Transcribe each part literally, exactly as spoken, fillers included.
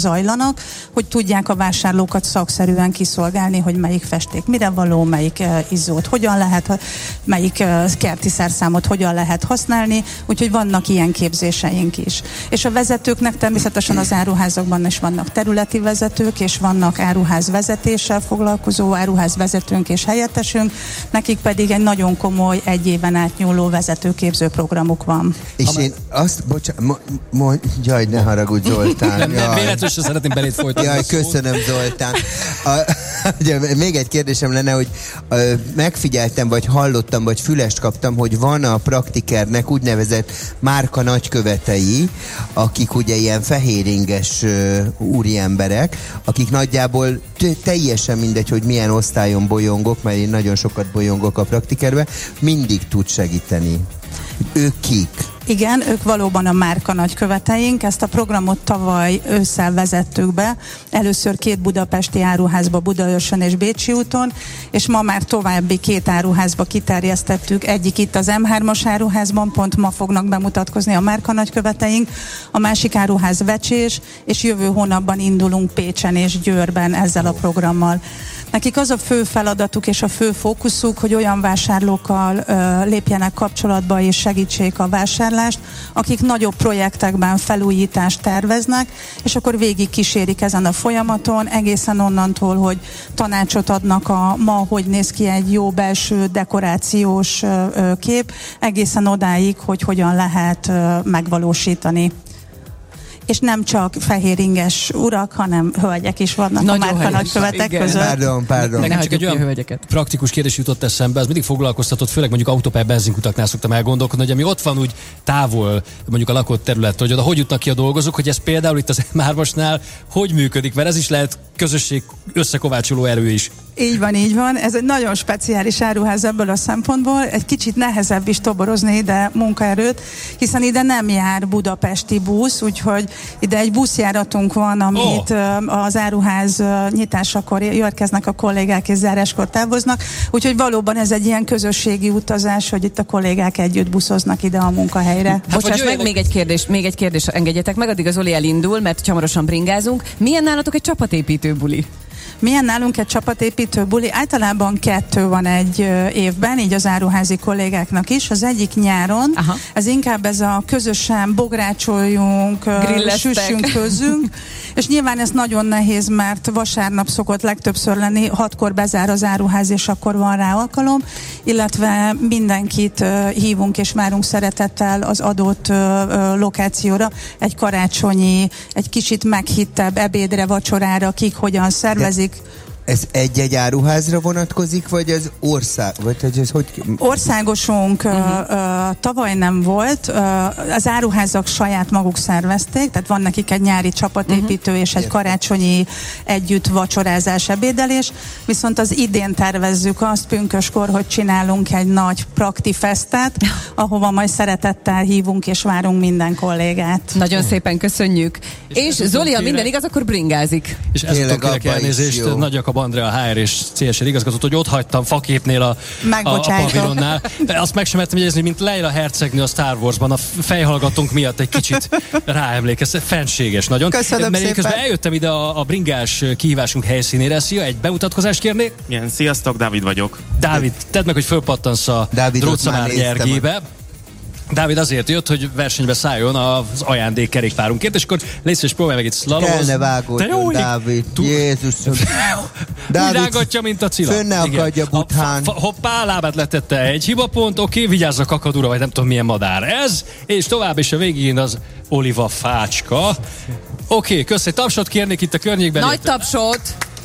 zajlanak, hogy tudják a vásárlókat szakszerűen kiszolgálni, hogy melyik festék mire való, melyik izzót hogyan lehet, melyik kerti szerszámot hogyan lehet használni, úgyhogy vannak ilyen képzéseink is. És a vezetőknek természetesen az áruházakban is vannak területi vezetők, és vannak áruház vezetéssel foglalkozó áruházvezetőnk és helyettesünk, nekik pedig egy nagyon komoly, egy éven átnyúló vezetőképző programuk van. És ha én azt, bocsánat, mo, jaj, ne haragudj, Zoltán. Nem, nem, véletlenül szeretném beléd folytatni. Jaj, köszönöm, Zoltán. A, ugye, még egy kérdésem lenne, hogy a, megfigyeltem, vagy hallottam, vagy fülest kaptam, hogy van a Praktikernek úgynevezett márka nagykövetei, akik ugye ilyen fehéringes uh, úriemberek, akik nagyjából teljesen mindegy, hogy milyen osztályon bolyongok, mert én nagyon sokat bolyongok a Praktikerbe, mindig tud segíteni. Ők kik? Igen, ők valóban a márka nagyköveteink. Ezt a programot tavaly ősszel vezettük be. Először két budapesti áruházba, Budaörsön és Bécsi úton, és ma már további két áruházba kiterjesztettük. Egyik itt az em hármas áruházban, pont ma fognak bemutatkozni a márka nagyköveteink. A másik áruház Vecsés, és jövő hónapban indulunk Pécsen és Győrben ezzel a programmal. Nekik az a fő feladatuk és a fő fókuszuk, hogy olyan vásárlókkal ö, lépjenek kapcsolatba és segítsék a vásárlást, akik nagyobb projektekben felújítást terveznek, és akkor végig kísérik ezen a folyamaton, egészen onnantól, hogy tanácsot adnak a ma, hogy néz ki egy jó belső dekorációs ö, ö, kép, egészen odáig, hogy hogyan lehet ö, megvalósítani. És nem csak fehéringes urak, hanem hölgyek is vannak nagyon a márka nagykövetek között. Pardon, pardon. Nekem csak egy olyan hölgyeket. praktikus kérdés jutott eszembe, az mindig foglalkoztatott, főleg mondjuk autópálya benzinkutaknál szoktam elgondolkodni, hogy ami ott van úgy távol, mondjuk a lakott területtől, hogy oda hogy jutnak ki a dolgozók, hogy ez például itt az em hármasnál hogy működik, mert ez is lehet közösség összekovácsoló erő is. Így van, így van. Ez egy nagyon speciális áruház ebből a szempontból. Egy kicsit nehezebb is toborozni ide munkaerőt, hiszen ide nem jár budapesti busz, úgyhogy ide egy buszjáratunk van, amit oh. az áruház nyitásakor érkeznek a kollégák és záráskor távoznak. Úgyhogy valóban ez egy ilyen közösségi utazás, hogy itt a kollégák együtt buszoznak ide a munkahelyre. Hát bocsáss meg, még egy kérdés, még egy kérdés, engedjetek meg, addig az Zoli elindul, mert hamarosan bringázunk. Milyen nálatok egy csapatépítő buli? Milyen nálunk egy csapatépítő buli? Általában kettő van egy évben, így az áruházi kollégáknak is. Az egyik nyáron, aha. ez inkább ez a közösen bográcsoljunk, süssünk, közünk, és nyilván ez nagyon nehéz, mert vasárnap szokott legtöbbször lenni, hatkor bezár az áruház, és akkor van rá alkalom, illetve mindenkit hívunk és várunk szeretettel az adott lokációra, egy karácsonyi, egy kicsit meghittebb ebédre, vacsorára, kik hogyan szervezik. Ez egy-egy áruházra vonatkozik, vagy az ország? Vagy ez hogy... Országosunk uh-huh. uh, uh, tavaly nem volt. Uh, az áruházak saját maguk szervezték, tehát van nekik egy nyári csapatépítő uh-huh. és egy karácsonyi együtt vacsorázás, ebédelés. Viszont az idén tervezzük azt pünköskor, hogy csinálunk egy nagy praktifesztet, ahova majd szeretettel hívunk és várunk minden kollégát. Nagyon oh. szépen köszönjük. És, és Zoli, ha minden igaz, akkor bringázik. És ezután kérek elnézést, Nagyak a Andrea há er és cé es er igazgatót, hogy ott hagytam faképnél a, a, a pavilonnál. De azt meg sem mertem jegyezni, mint Leila hercegnő a Star Warsban, a fejhallgatónk miatt egy kicsit ráemlékezz. Fenséges nagyon. Köszönöm Mert én szépen. közben eljöttem ide a, a bringás kihívásunk helyszínére. Szia, egy bemutatkozást kérnék? Igen, sziasztok, Dávid vagyok. Dávid, tedd meg, hogy fölpattansz a drótszamár nyergébe. Dávid azért jött, hogy versenybe szálljon az ajándék kerékpárunkért, és akkor légy szíves, próbálj meg itt szlalomozni. Kell ne vágódjon, Dávid. Tú... Jézusom. Dávid, úgy rágatja, mint a cila. Fönn ne akadja buthán. Hoppá, lábát letette, egy hibapont, oké, vigyázz a kakadúra, vagy nem tudom milyen madár ez, és tovább, és a végén az oliva fácska. Oké, köszönöm, tapsot kérnék itt a környékben. Nagy tapsot!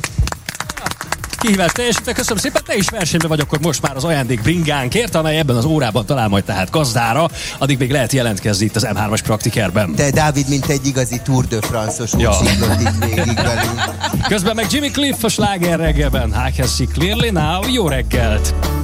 Kihívást teljesítek, köszönöm szépen, te is versenyben vagy akkor most már az ajándék bringánkért, amely ebben az órában talál majd tehát gazdára, addig még lehet jelentkezni itt az em hármas Praktikerben. De Dávid, mint egy igazi Tour de France-os úgy ja. síklott itt végig velünk. Közben meg Jimmy Cliff a Sláger reggelben, I Can See Clearly Now, jó reggelt!